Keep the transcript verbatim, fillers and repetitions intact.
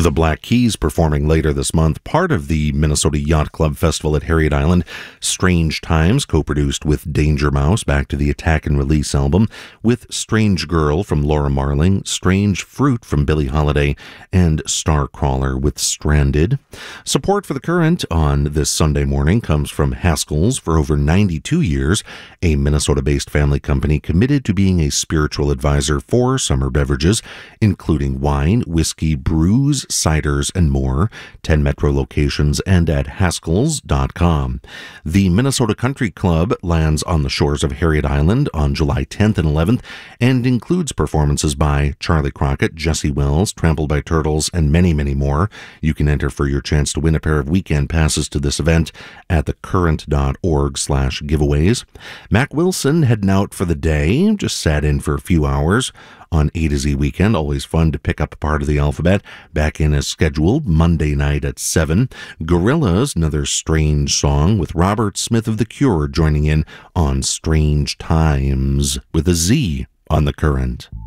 The Black Keys performing later this month, part of the Minnesota Yacht Club Festival at Harriet Island. Strange Times, co-produced with Danger Mouse, back to the Attack and Release album, with Strange Girl from Laura Marling, Strange Fruit from Billie Holiday, and Starcrawler with Stranded. Support for The Current on this Sunday morning comes from Haskell's. For over ninety-two years, a Minnesota-based family company committed to being a spiritual advisor for summer beverages, including wine, whiskey, brews, ciders, and more. ten Metro locations and at Haskells dot com. The Minnesota Country Club lands on the shores of Harriet Island on July tenth and eleventh and includes performances by Charlie Crockett, Jesse Wells, Trampled by Turtles, and many, many more. You can enter for your chance to win a pair of weekend passes to this event at thecurrent.org slash giveaways. Mac Wilson heading out for the day, just sat in for a few hours on A to Z Weekend. Always fun to pick up a part of the alphabet. Back in as scheduled, Monday night at seven. Gorillaz, another Strange song, with Robert Smith of The Cure joining in on Strange Times with a Z on The Current.